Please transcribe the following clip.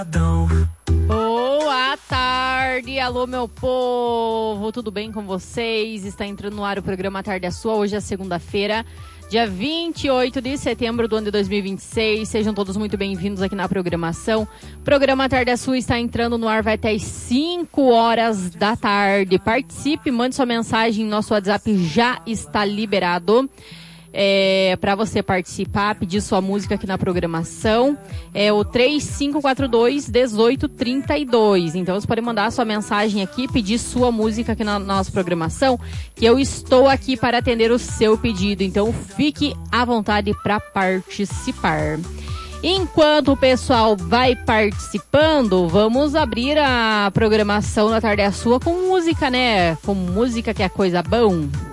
Boa tarde, alô meu povo, tudo bem com vocês? Está entrando no ar o programa Tarde é Sua, hoje é segunda-feira, dia 28 de setembro do ano de 2026, sejam todos muito bem-vindos aqui na programação. O programa Tarde é Sua está entrando no ar, vai até às 5 horas da tarde. Participe, mande sua mensagem, nosso WhatsApp já está liberado. Para você participar, pedir sua música aqui na programação, é o 3542-1832. Então você pode mandar sua mensagem aqui, pedir sua música aqui na nossa programação, que eu estou aqui para atender o seu pedido. Então fique à vontade para participar. Enquanto o pessoal vai participando, vamos abrir a programação da Tarde é Sua com música, né? Com música que é coisa bom.